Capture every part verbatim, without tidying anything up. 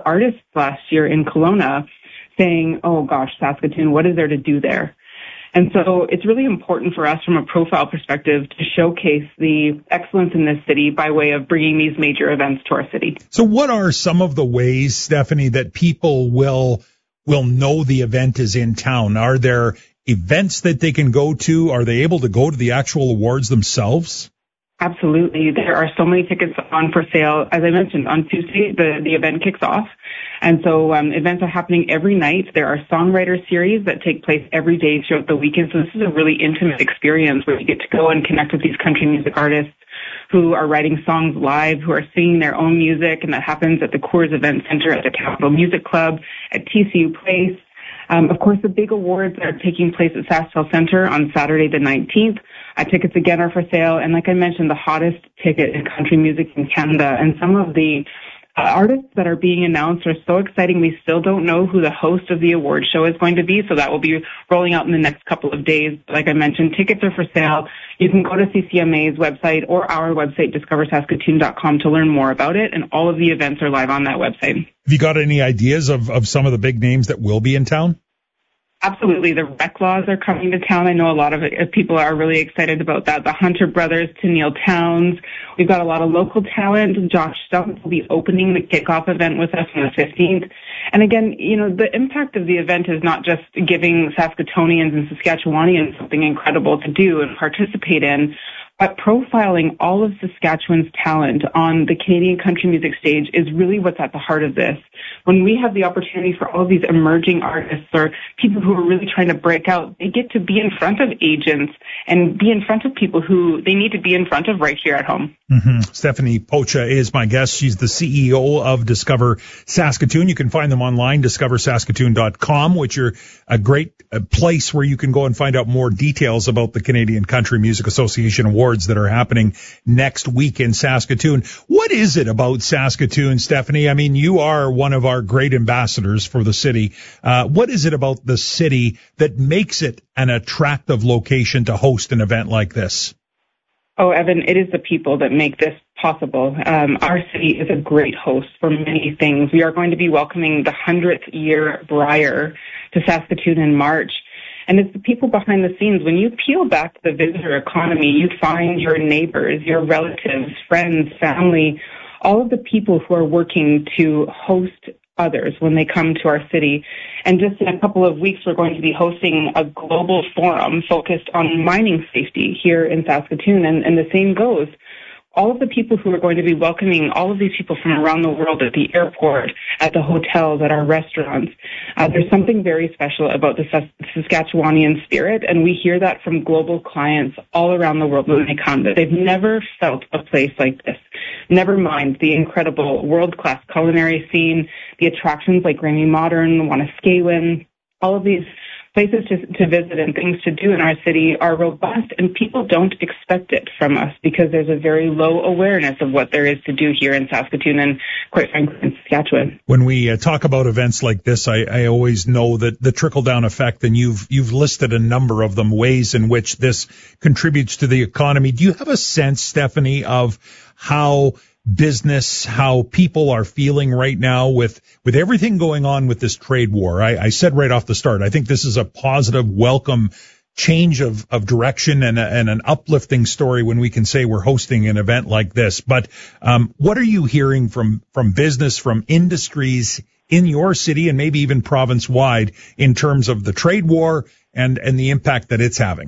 artists last year in Kelowna saying, oh gosh, Saskatoon, what is there to do there? And so it's really important for us from a profile perspective to showcase the excellence in this city by way of bringing these major events to our city. So what are some of the ways, Stephanie, that people will will know the event is in town? Are there events that they can go to? Are they able to go to the actual awards themselves? Absolutely. There are so many tickets on for sale. As I mentioned, on Tuesday, the, the event kicks off. And so um, events are happening every night. There are songwriter series that take place every day throughout the weekend. So this is a really intimate experience where you get to go and connect with these country music artists who are writing songs live, who are singing their own music. And that happens at the Coors Event Center, at the Capital Music Club, at T C U Place. Um, of course, the big awards that are taking place at SaskTel Center on Saturday the nineteenth. Uh, tickets again are for sale. And like I mentioned, the hottest ticket in country music in Canada. And some of the uh, artists that are being announced are so exciting. We still don't know who the host of the award show is going to be. So that will be rolling out in the next couple of days. Like I mentioned, tickets are for sale. You can go to C C M A's website or our website, discover saskatoon dot com, to learn more about it. And all of the events are live on that website. Have you got any ideas of, of some of the big names that will be in town? Absolutely. The Reclaws are coming to town. I know a lot of people are really excited about that. The Hunter Brothers, Tenille Towns. We've got a lot of local talent. Josh Stumpf will be opening the kickoff event with us on the fifteenth. And again, you know, the impact of the event is not just giving Saskatoonians and Saskatchewanians something incredible to do and participate in, but profiling all of Saskatchewan's talent on the Canadian country music stage is really what's at the heart of this. When we have the opportunity for all of these emerging artists or people who are really trying to break out, they get to be in front of agents and be in front of people who they need to be in front of right here at home. Mm-hmm. Stephanie Pocha is my guest. She's the C E O of Discover Saskatoon. You can find them online, discover saskatoon dot com, which are a great place where you can go and find out more details about the Canadian Country Music Association Awards that are happening next week in Saskatoon. What is it about Saskatoon, Stephanie? I mean, you are one of our great ambassadors for the city. Uh, what is it about the city that makes it an attractive location to host an event like this? Oh, Evan, it is the people that make this possible. Um, our city is a great host for many things. We are going to be welcoming the hundredth year Briar to Saskatoon in March. And it's the people behind the scenes. When you peel back the visitor economy, you find your neighbors, your relatives, friends, family, all of the people who are working to host others when they come to our city. And just in a couple of weeks, we're going to be hosting a global forum focused on mining safety here in Saskatoon. And, and the same goes. All of the people who are going to be welcoming all of these people from around the world at the airport, at the hotels, at our restaurants. Uh, there's something very special about the Sas- Saskatchewanian spirit, and we hear that from global clients all around the world when they come, that they've never felt a place like this. Never mind the incredible world-class culinary scene, the attractions like Grammy Modern, Wanuskewin, all of these places to, to visit and things to do in our city are robust, and people don't expect it from us because there's a very low awareness of what there is to do here in Saskatoon and, quite frankly, in Saskatchewan. When we uh, talk about events like this, I, I always know that the trickle-down effect, and you've you've listed a number of them, ways in which this contributes to the economy. Do you have a sense, Stephanie, of how business, how people are feeling right now with, with everything going on with this trade war? I, I said right off the start, I think this is a positive, welcome change of, of direction and, a, and an uplifting story when we can say we're hosting an event like this. But um, what are you hearing from, from business, from industries in your city and maybe even province-wide in terms of the trade war and, and the impact that it's having?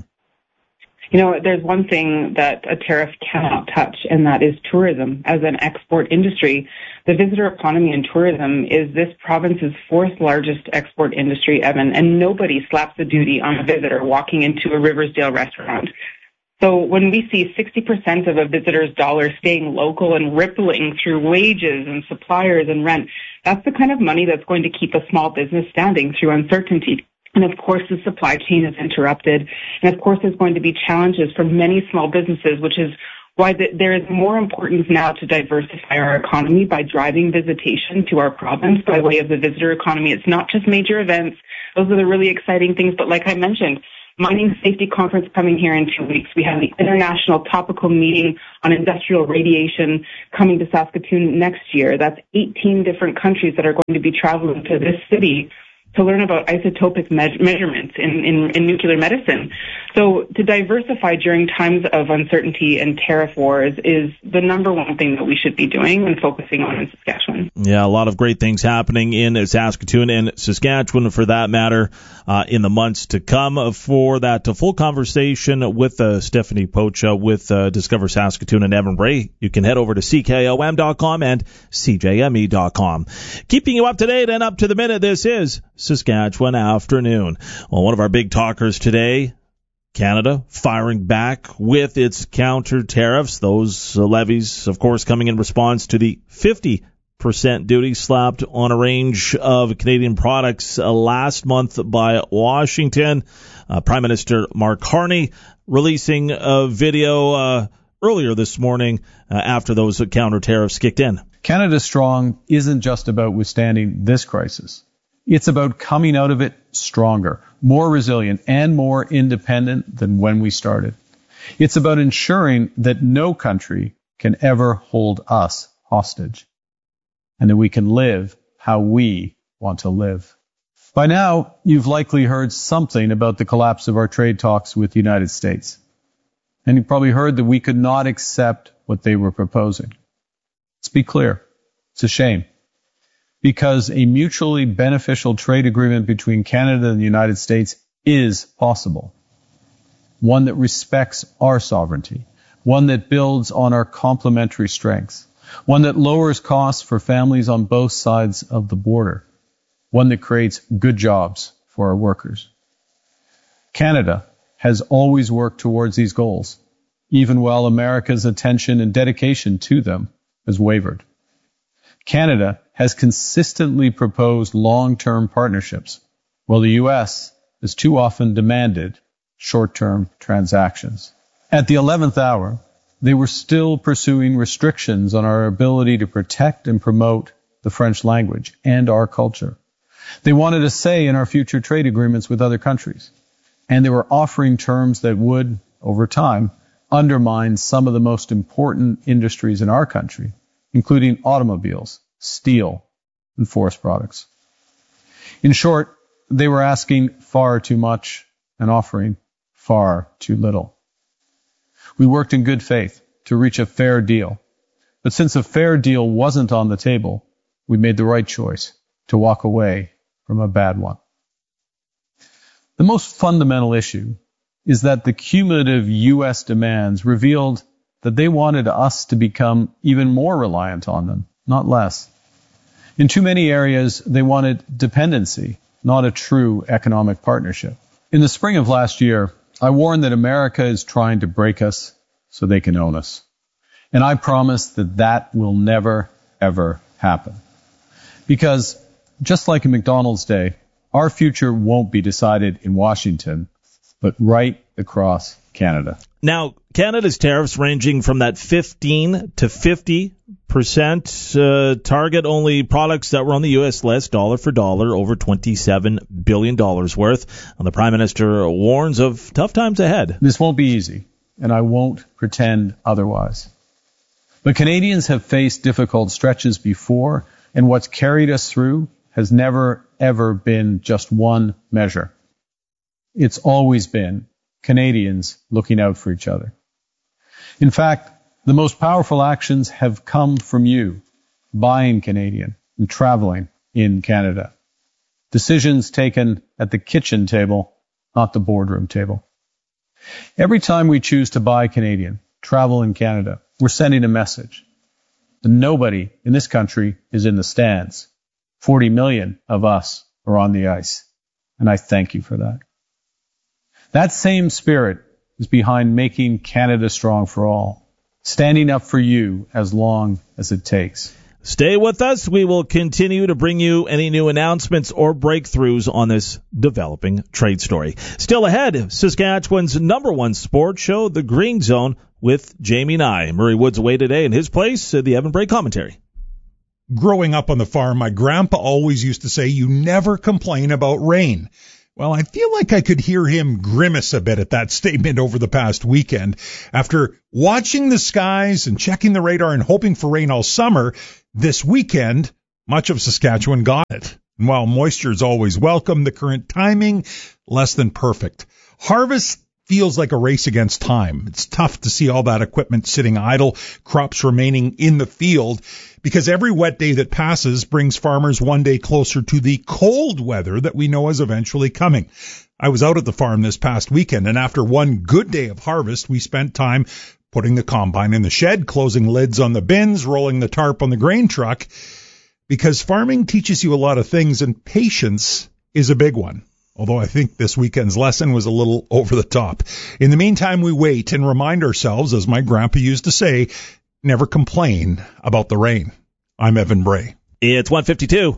You know, there's one thing that a tariff cannot touch, and that is tourism. As an export industry, the visitor economy and tourism is this province's fourth largest export industry, Evan, and nobody slaps the duty on a visitor walking into a Riversdale restaurant. So when we see sixty percent of a visitor's dollar staying local and rippling through wages and suppliers and rent, that's the kind of money that's going to keep a small business standing through uncertainty. And of course, the supply chain is interrupted. And of course, there's going to be challenges for many small businesses, which is why the, there is more importance now to diversify our economy by driving visitation to our province by way of the visitor economy. It's not just major events. Those are the really exciting things. But like I mentioned, mining safety conference coming here in two weeks. We have the International Topical Meeting on Industrial Radiation coming to Saskatoon next year. That's eighteen different countries that are going to be traveling to this city to learn about isotopic me- measurements in, in, in nuclear medicine. So to diversify during times of uncertainty and tariff wars is the number one thing that we should be doing and focusing on in Saskatchewan. Yeah, a lot of great things happening in Saskatoon and Saskatchewan, for that matter, uh, in the months to come. For that uh, full conversation with uh, Stephanie Pocha with uh, Discover Saskatoon and Evan Bray, you can head over to C K O M dot com and C J M E dot com. Keeping you up to date and up to the minute, this is Saskatchewan Afternoon. Well, one of our big talkers today, Canada firing back with its counter tariffs. Those uh, levies, of course, coming in response to the fifty percent duty slapped on a range of Canadian products uh, last month by Washington. Uh, Prime Minister Mark Carney releasing a video uh, earlier this morning uh, after those counter tariffs kicked in. Canada Strong isn't just about withstanding this crisis. It's about coming out of it stronger, more resilient, and more independent than when we started. It's about ensuring that no country can ever hold us hostage, and that we can live how we want to live. By now, you've likely heard something about the collapse of our trade talks with the United States. And you've probably heard that we could not accept what they were proposing. Let's be clear. It's a shame. Because a mutually beneficial trade agreement between Canada and the United States is possible. One that respects our sovereignty. One that builds on our complementary strengths. One that lowers costs for families on both sides of the border. One that creates good jobs for our workers. Canada has always worked towards these goals, even while America's attention and dedication to them has wavered. Canada has consistently proposed long-term partnerships, while the U S has too often demanded short-term transactions. At the eleventh hour, they were still pursuing restrictions on our ability to protect and promote the French language and our culture. They wanted a say in our future trade agreements with other countries, and they were offering terms that would, over time, undermine some of the most important industries in our country, including automobiles, steel, and forest products. In short, they were asking far too much and offering far too little. We worked in good faith to reach a fair deal, but since a fair deal wasn't on the table, we made the right choice to walk away from a bad one. The most fundamental issue is that the cumulative U S demands revealed that they wanted us to become even more reliant on them, not less. In too many areas, they wanted dependency, not a true economic partnership. In the spring of last year, I warned that America is trying to break us so they can own us. And I promised that that will never, ever happen. Because just like in McDonald's day, our future won't be decided in Washington, but right across Canada. Now, Canada's tariffs ranging from that fifteen to fifty percent uh, target only products that were on the U S list, dollar for dollar, over twenty-seven billion dollars worth. And the Prime Minister warns of tough times ahead. This won't be easy, and I won't pretend otherwise. But Canadians have faced difficult stretches before, and what's carried us through has never, ever been just one measure. It's always been Canadians looking out for each other. In fact, the most powerful actions have come from you, buying Canadian and traveling in Canada. Decisions taken at the kitchen table, not the boardroom table. Every time we choose to buy Canadian, travel in Canada, we're sending a message. Nobody in this country is in the stands. forty million of us are on the ice, and I thank you for that. That same spirit is behind making Canada strong for all, standing up for you as long as it takes. Stay with us. We will continue to bring you any new announcements or breakthroughs on this developing trade story. Still ahead, Saskatchewan's number one sports show, The Green Zone, with Jamie Nye. Murray Woods away today in his place, the Evan Bray commentary. Growing up on the farm, my grandpa always used to say, you never complain about rain. Well, I feel like I could hear him grimace a bit at that statement over the past weekend. After watching the skies and checking the radar and hoping for rain all summer, this weekend, much of Saskatchewan got it. And while moisture is always welcome, the current timing, less than perfect. Harvest feels like a race against time. It's tough to see all that equipment sitting idle, crops remaining in the field, because every wet day that passes brings farmers one day closer to the cold weather that we know is eventually coming. I was out at the farm this past weekend, and after one good day of harvest, we spent time putting the combine in the shed, closing lids on the bins, rolling the tarp on the grain truck, because farming teaches you a lot of things, and patience is a big one. Although I think this weekend's lesson was a little over the top. In the meantime, we wait and remind ourselves, as my grandpa used to say, never complain about the rain. I'm Evan Bray. It's one fifty-two.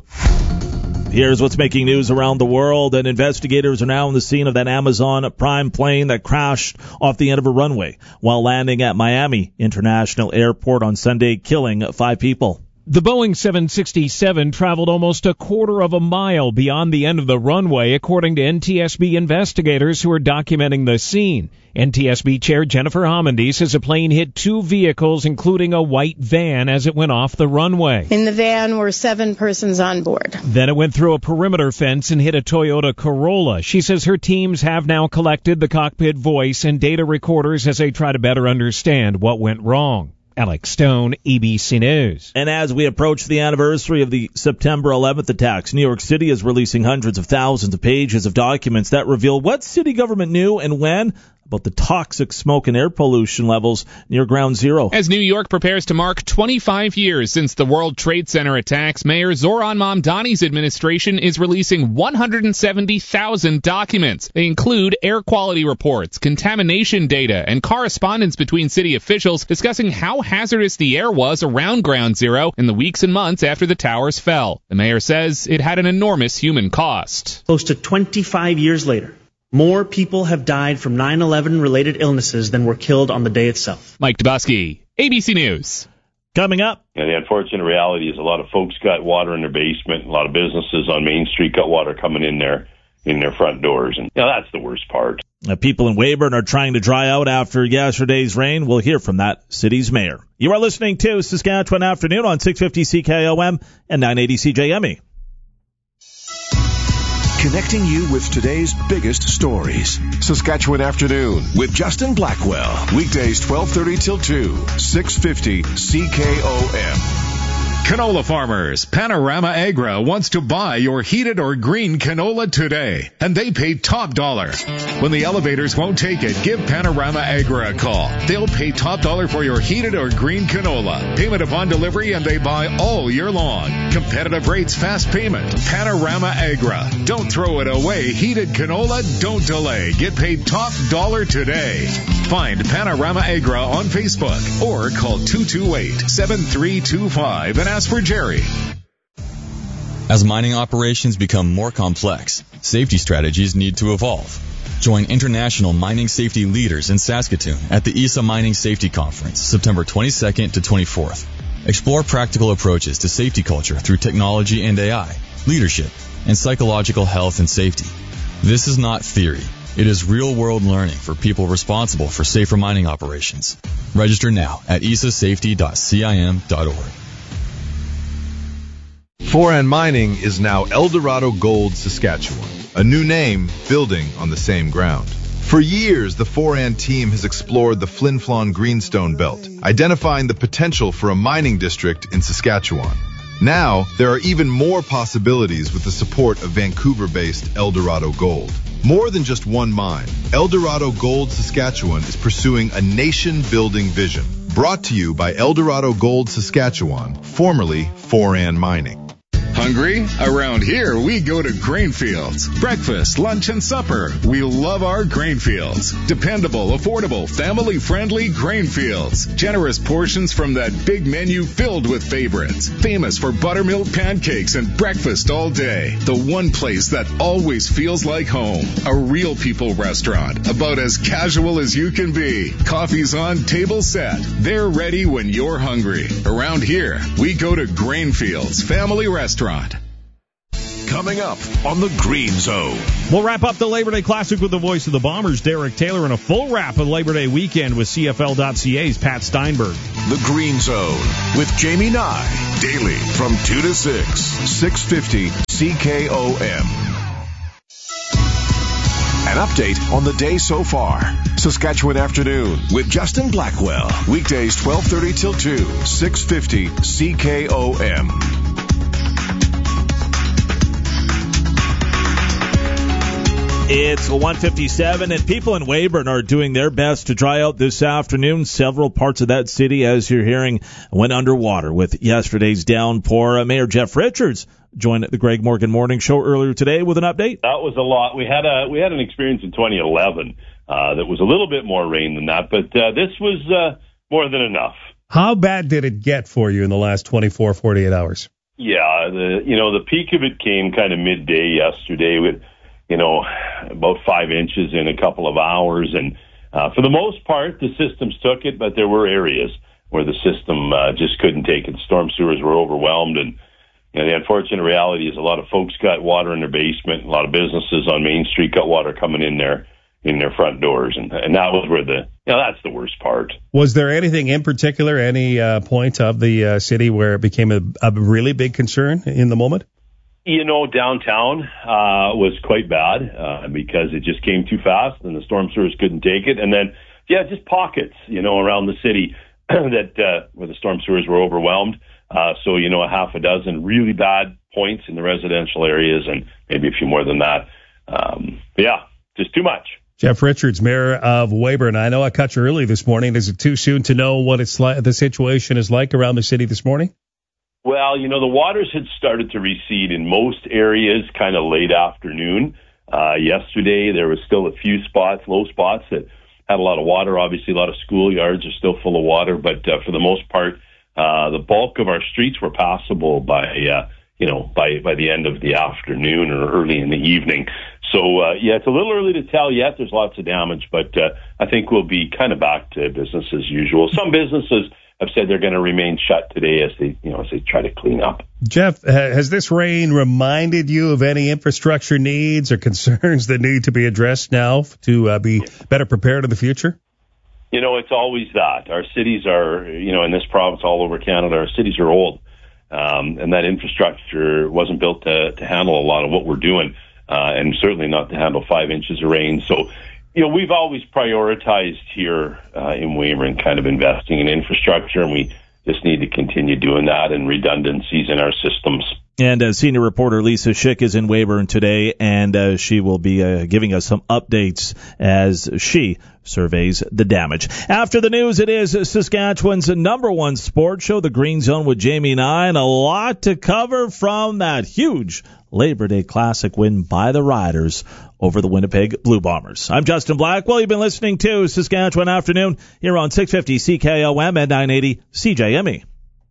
Here's what's making news around the world, and investigators are now on the scene of that Amazon Prime plane that crashed off the end of a runway while landing at Miami International Airport on Sunday, killing five people. The Boeing seven sixty-seven traveled almost a quarter of a mile beyond the end of the runway, according to N T S B investigators who are documenting the scene. N T S B Chair Jennifer Homendy says a plane hit two vehicles, including a white van, as it went off the runway. In the van were seven persons on board. Then it went through a perimeter fence and hit a Toyota Corolla. She says her teams have now collected the cockpit voice and data recorders as they try to better understand what went wrong. Alex Stone, E B C News. And as we approach the anniversary of the September eleventh attacks, New York City is releasing hundreds of thousands of pages of documents that reveal what city government knew and when about the toxic smoke and air pollution levels near Ground Zero. As New York prepares to mark twenty-five years since the World Trade Center attacks, Mayor Zoran Mamdani's administration is releasing one hundred seventy thousand documents. They include air quality reports, contamination data, and correspondence between city officials discussing how hazardous the air was around Ground Zero in the weeks and months after the towers fell. The mayor says it had an enormous human cost. Close to twenty-five years later, more people have died from nine eleven related illnesses than were killed on the day itself. Mike Dubusky, A B C News. Coming up. And the unfortunate reality is a lot of folks got water in their basement. A lot of businesses on Main Street got water coming in their in their front doors. And you know, that's the worst part. Uh, people in Weyburn are trying to dry out after yesterday's rain. We'll hear from that city's mayor. You are listening to Saskatchewan Afternoon on six fifty C K O M and nine eighty C J M E. Connecting you with today's biggest stories. Saskatchewan Afternoon with Justin Blackwell. Weekdays twelve thirty till two, six fifty C K O M. Canola farmers, Panorama Agra wants to buy your heated or green canola today, and they pay top dollar. When the elevators won't take it, give Panorama Agra a call. They'll pay top dollar for your heated or green canola. Payment upon delivery, and they buy all year long. Competitive rates, fast payment. Panorama Agra. Don't throw it away. Heated canola, don't delay. Get paid top dollar today. Find Panorama Agra on Facebook or call two two eight, seven three two five and ask for Jerry. As mining operations become more complex, safety strategies need to evolve. Join international mining safety leaders in Saskatoon at the I S A Mining Safety Conference, September twenty-second to twenty-fourth. Explore practical approaches to safety culture through technology and A I, leadership, and psychological health and safety. This is not theory. It is real-world learning for people responsible for safer mining operations. Register now at I S A safety dot cim dot org. Foran Mining is now Eldorado Gold Saskatchewan, a new name building on the same ground. For years, the Foran team has explored the Flin Flon Greenstone Belt, identifying the potential for a mining district in Saskatchewan. Now, there are even more possibilities with the support of Vancouver-based Eldorado Gold. More than just one mine, Eldorado Gold Saskatchewan is pursuing a nation-building vision. Brought to you by Eldorado Gold Saskatchewan, formerly Foran Mining. Hungry? Around here, we go to Grainfields. Breakfast, lunch, and supper. We love our Grainfields. Dependable, affordable, family-friendly Grainfields. Generous portions from that big menu filled with favorites. Famous for buttermilk pancakes and breakfast all day. The one place that always feels like home. A real people restaurant. About as casual as you can be. Coffee's on, table set. They're ready when you're hungry. Around here, we go to Grainfields Family Restaurant. Coming up on the Green Zone. We'll wrap up the Labor Day Classic with the voice of the Bombers, Derek Taylor, and a full wrap of Labor Day weekend with C F L dot C A's Pat Steinberg. The Green Zone with Jamie Nye. Daily from two to six. six fifty C K O M. An update on the day so far. Saskatchewan Afternoon with Justin Blackwell. Weekdays twelve thirty till two. six fifty C K O M. It's one fifty-seven, and people in Weyburn are doing their best to dry out this afternoon. Several parts of that city, as you're hearing, went underwater with yesterday's downpour. Mayor Jeff Richards joined the Greg Morgan Morning Show earlier today with an update. That was a lot. We had a we had an experience in twenty eleven uh, that was a little bit more rain than that, but uh, this was uh, more than enough. How bad did it get for you in the last twenty-four, forty-eight hours? Yeah, the you know the peak of it came kind of midday yesterday with, you know, about five inches in a couple of hours. And uh, for the most part, the systems took it, but there were areas where the system uh, just couldn't take it. Storm sewers were overwhelmed. And you know, the unfortunate reality is a lot of folks got water in their basement. A lot of businesses on Main Street got water coming in their in their front doors. And, and that was where the, you know, that's the worst part. Was there anything in particular, any uh, point of the uh, city where it became a, a really big concern in the moment? You know, downtown uh, was quite bad uh, because it just came too fast and the storm sewers couldn't take it. And then, yeah, just pockets, you know, around the city that uh, where the storm sewers were overwhelmed. Uh, so, you know, a half a dozen really bad points in the residential areas and maybe a few more than that. Um, yeah, just too much. Jeff Richards, Mayor of Weyburn. I know I cut you early this morning. Is it too soon to know what it's like, the situation is like around the city this morning? Well, you know, the waters had started to recede in most areas kind of late afternoon. Uh, yesterday, there was still a few spots, low spots that had a lot of water. Obviously, a lot of schoolyards are still full of water, but uh, for the most part, uh, the bulk of our streets were passable by, uh, you know, by, by the end of the afternoon or early in the evening. So, uh, yeah, it's a little early to tell yet. There's lots of damage, but uh, I think we'll be kind of back to business as usual. Some businesses have said they're going to remain shut today as they, you know, as they try to clean up. Jeff, has this rain reminded you of any infrastructure needs or concerns that need to be addressed now to uh, be better prepared in the future? You know, it's always that. Our cities are, you know, in this province all over Canada, our cities are old, um, and that infrastructure wasn't built to, to handle a lot of what we're doing, uh, and certainly not to handle five inches of rain. So, you know, we've always prioritized here uh, in Weyburn kind of investing in infrastructure, and we just need to continue doing that and redundancies in our systems. And uh, senior reporter Lisa Schick is in Weyburn today, and uh, she will be uh, giving us some updates as she surveys the damage. After the news, it is Saskatchewan's number one sports show, The Green Zone with Jamie Nye, and a lot to cover from that huge Labor Day Classic win by the Riders over the Winnipeg Blue Bombers. I'm Justin Blackwell. You've been listening to Saskatchewan Afternoon here on six fifty C K O M and nine eighty C J M E.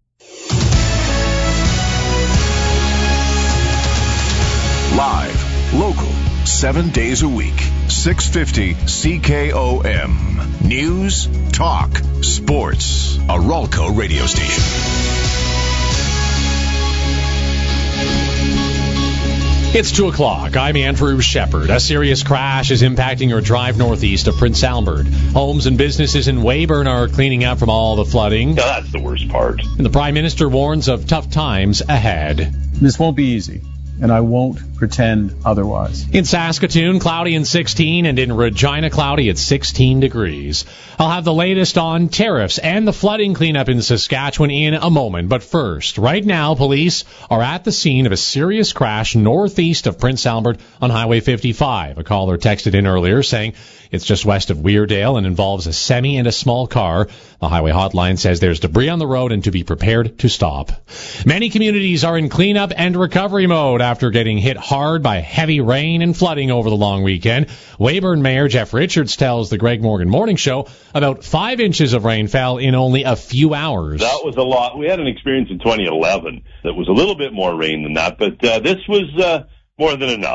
Live, local, seven days a week. six fifty C K O M. News, talk, sports. A Ralco radio station. It's two o'clock. I'm Andrew Shepard. A serious crash is impacting your drive northeast of Prince Albert. Homes and businesses in Weyburn are cleaning up from all the flooding. Yeah, that's the worst part. And the Prime Minister warns of tough times ahead. This won't be easy, and I won't pretend otherwise. In Saskatoon, cloudy and sixteen, and in Regina, cloudy at sixteen degrees. I'll have the latest on tariffs and the flooding cleanup in Saskatchewan in a moment. But first, right now, police are at the scene of a serious crash northeast of Prince Albert on Highway fifty-five. A caller texted in earlier saying it's just west of Weirdale and involves a semi and a small car. The highway hotline says there's debris on the road and to be prepared to stop. Many communities are in cleanup and recovery mode after getting hit hard by heavy rain and flooding over the long weekend. Weyburn Mayor Jeff Richards tells the Greg Morgan Morning Show about five inches of rain fell in only a few hours. That was a lot. We had an experience in twenty eleven that was a little bit more rain than that, but uh, this was uh, more than enough.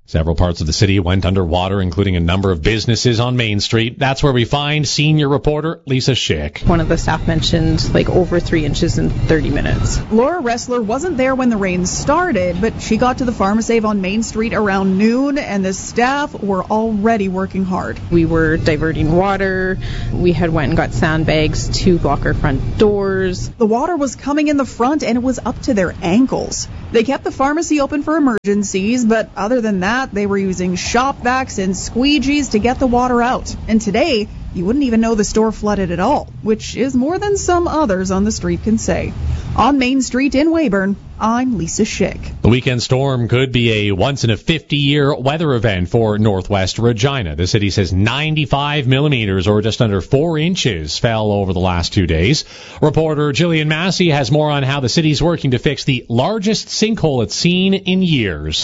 Several parts of the city went underwater, including a number of businesses on Main Street. That's where we find senior reporter Lisa Schick. One of the staff mentioned like over three inches in thirty minutes. Laura Ressler wasn't there when the rain started, but she got to the Pharmasave on Main Street around noon, and the staff were already working hard. We were diverting water. We had went and got sandbags to block our front doors. The water was coming in the front, and it was up to their ankles. They kept the pharmacy open for emergencies, but other than that, they were using shop vacs and squeegees to get the water out. And today, you wouldn't even know the store flooded at all, which is more than some others on the street can say. On Main Street in Weyburn, I'm Lisa Schick. The weekend storm could be a once-in-a-fifty-year weather event for Northwest Regina. The city says ninety-five millimeters, or just under four inches, fell over the last two days. Reporter Jillian Massey has more on how the city's working to fix the largest sinkhole it's seen in years.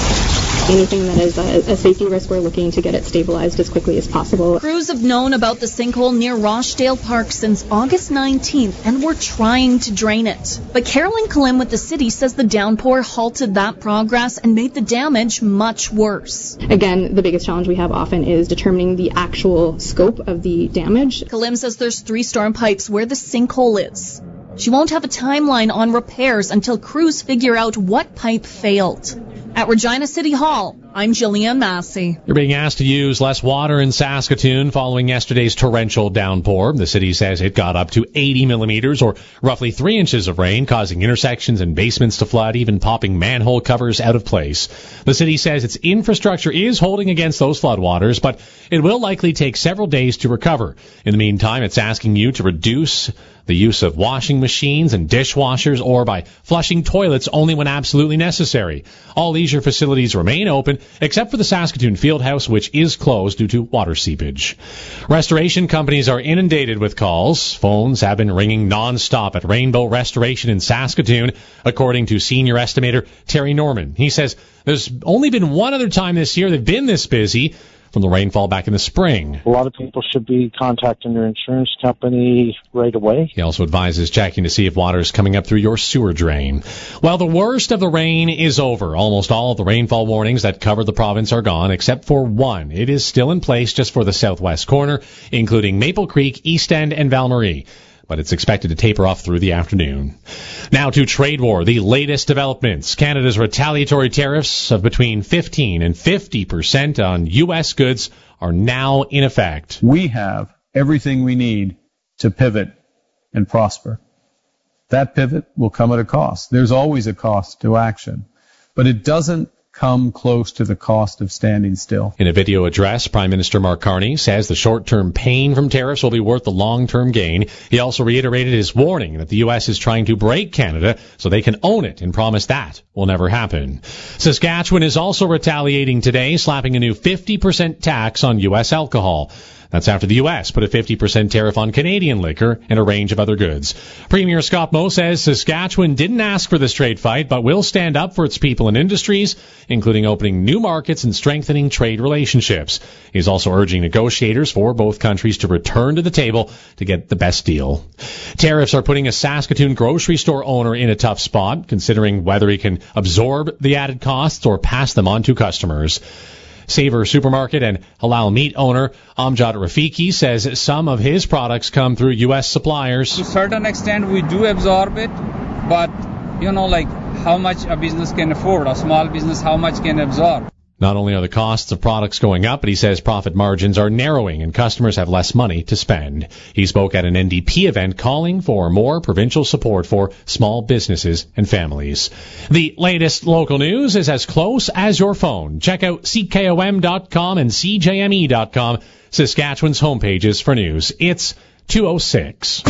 Anything that is a, a safety risk, we're looking to get it stabilized as quickly as possible. Crews have known about the sinkhole near Rochdale Park since August nineteenth and were trying to drain it. But Carolyn Kalim with the city says the downpour halted that progress and made the damage much worse. Again, the biggest challenge we have often is determining the actual scope of the damage. Kalim says there's three storm pipes where the sinkhole is. She won't have a timeline on repairs until crews figure out what pipe failed. At Regina City Hall, I'm Jillian Massey. You're being asked to use less water in Saskatoon following yesterday's torrential downpour. The city says it got up to eighty millimeters, or roughly three inches of rain, causing intersections and basements to flood, even popping manhole covers out of place. The city says its infrastructure is holding against those floodwaters, but it will likely take several days to recover. In the meantime, it's asking you to reduce the use of washing machines and dishwashers, or by flushing toilets only when absolutely necessary. All leisure facilities remain open, except for the Saskatoon Fieldhouse, which is closed due to water seepage. Restoration companies are inundated with calls. Phones have been ringing non-stop at Rainbow Restoration in Saskatoon, according to senior estimator Terry Norman. He says there's only been one other time this year they've been this busy, from the rainfall back in the spring. A lot of people should be contacting their insurance company right away. He also advises checking to see if water is coming up through your sewer drain. Well, the worst of the rain is over. Almost all of the rainfall warnings that covered the province are gone, except for one. It is still in place just for the southwest corner, including Maple Creek, East End, and Valmarie. But it's expected to taper off through the afternoon. Now to trade war, the latest developments. Canada's retaliatory tariffs of between fifteen and fifty percent on U S goods are now in effect. We have everything we need to pivot and prosper. That pivot will come at a cost. There's always a cost to action, but it doesn't come close to the cost of standing still. In a video address, Prime Minister Mark Carney says the short-term pain from tariffs will be worth the long-term gain. He also reiterated his warning that the U S is trying to break Canada so they can own it, and promised that will never happen. Saskatchewan is also retaliating today, slapping a new fifty percent tax on U S alcohol. That's after the U S put a fifty percent tariff on Canadian liquor and a range of other goods. Premier Scott Moe says Saskatchewan didn't ask for this trade fight, but will stand up for its people and industries, including opening new markets and strengthening trade relationships. He's also urging negotiators for both countries to return to the table to get the best deal. Tariffs are putting a Saskatoon grocery store owner in a tough spot, considering whether he can absorb the added costs or pass them on to customers. Savor Supermarket and halal meat owner Amjad Rafiki says some of his products come through U S suppliers. To a certain extent, we do absorb it, but, you know, like how much a business can afford, a small business, how much can absorb. Not only are the costs of products going up, but he says profit margins are narrowing and customers have less money to spend. He spoke at an N D P event calling for more provincial support for small businesses and families. The latest local news is as close as your phone. Check out C K O M dot com and C J M E dot com, Saskatchewan's homepages for news. It's two oh six.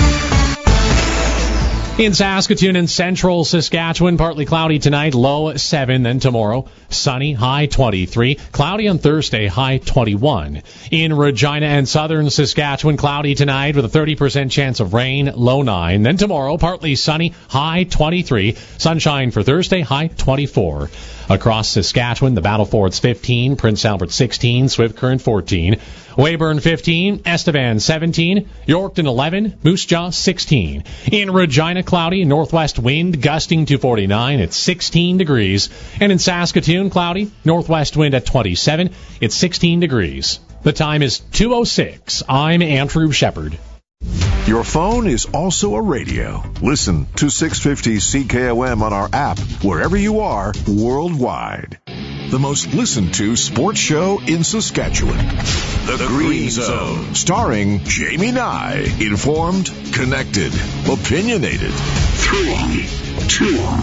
In Saskatoon and central Saskatchewan, partly cloudy tonight, low seven. Then tomorrow, sunny, high twenty-three. Cloudy on Thursday, high twenty-one. In Regina and southern Saskatchewan, cloudy tonight with a thirty percent chance of rain, low nine. Then tomorrow, partly sunny, high twenty-three. Sunshine for Thursday, high twenty-four. Across Saskatchewan, the Battle Ford's fifteen, Prince Albert sixteen, Swift Current fourteen. Weyburn fifteen, Estevan seventeen, Yorkton eleven, Moose Jaw sixteen. In Regina, cloudy, northwest wind gusting to forty-nine, it's sixteen degrees. And in Saskatoon, cloudy, northwest wind at twenty-seven, it's sixteen degrees. The time is two oh six. I'm Andrew Shepard. Your phone is also a radio. Listen to six fifty C K O M on our app wherever you are worldwide. The most listened to sports show in Saskatchewan. The, the Green Zone. Starring Jamie Nye. Informed, connected, opinionated. Three, two,